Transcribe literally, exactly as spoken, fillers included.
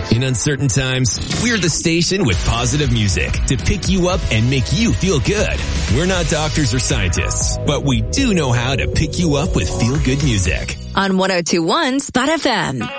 In uncertain times, we're the station with positive music to pick you up and make you feel good. We're not doctors or scientists, but we do know how to pick you up with feel-good music. On one oh two point one Spot F M.